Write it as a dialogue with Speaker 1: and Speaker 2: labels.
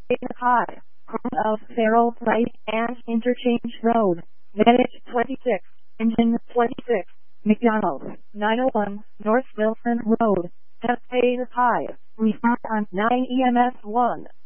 Speaker 1: High, corner of Farrell Place and Interchange Road, Greenwich 26, Engine 26, McDonald's, 901, North Wilson Road, High, respond on 9 EMS 1.